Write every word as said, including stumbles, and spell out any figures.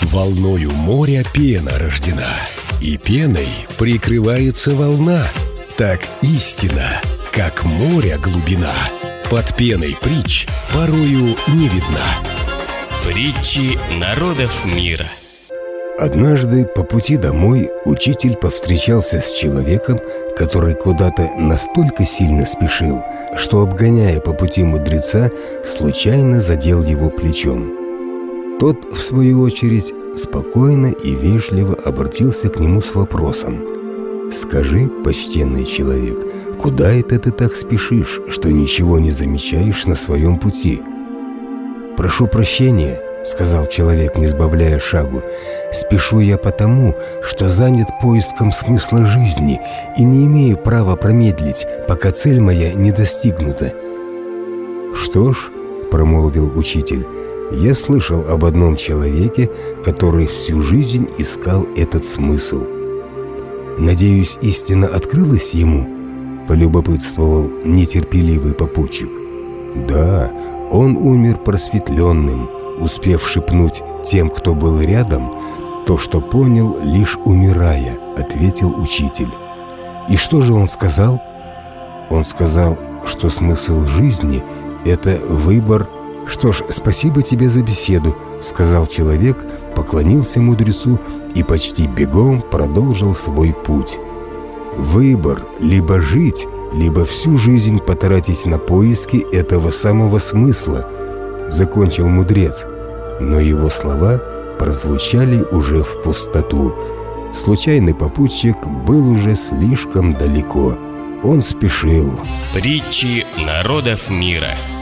Волною моря пена рождена, и пеной прикрывается волна. Так истина, как море глубина, под пеной притч порою не видна. Притчи народов мира. Однажды по пути домой учитель повстречался с человеком, который куда-то настолько сильно спешил, что, обгоняя по пути мудреца, случайно задел его плечом. Тот, в свою очередь, спокойно и вежливо обратился к нему с вопросом: «Скажи, почтенный человек, куда это ты так спешишь, что ничего не замечаешь на своем пути?» «Прошу прощения», — сказал человек, не сбавляя шагу, — «спешу я потому, что занят поиском смысла жизни и не имею права промедлить, пока цель моя не достигнута». «Что ж», — промолвил учитель, — «я слышал об одном человеке, который всю жизнь искал этот смысл». «Надеюсь, истина открылась ему?» — полюбопытствовал нетерпеливый попутчик. «Да, он умер просветленным, успев шепнуть тем, кто был рядом, то, что понял, лишь умирая», — ответил учитель. «И что же он сказал?» «Он сказал, что смысл жизни — это выбор». «Что ж, спасибо тебе за беседу», — сказал человек, поклонился мудрецу и почти бегом продолжил свой путь. «Выбор — либо жить, либо всю жизнь потратить на поиски этого самого смысла», — закончил мудрец, но его слова прозвучали уже в пустоту. Случайный попутчик был уже слишком далеко. Он спешил. Притчи народов мира.